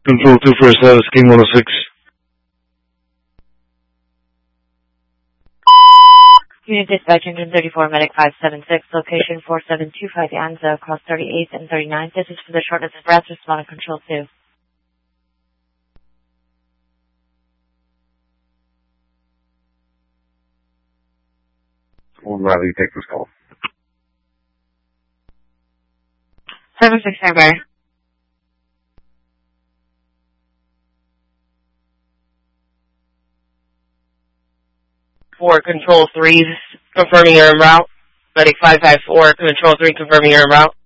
Control 2 for South, King 106. Unit Dispatch Engine 34, Medic 576, location 4725 Anza, across 38th and 39th. This is for the shortness of breath, respond to Control 2. We'll gladly take this call. 76 standby. For Control 3, confirming you're en route. Medic 554, Control 3, confirming you're en route.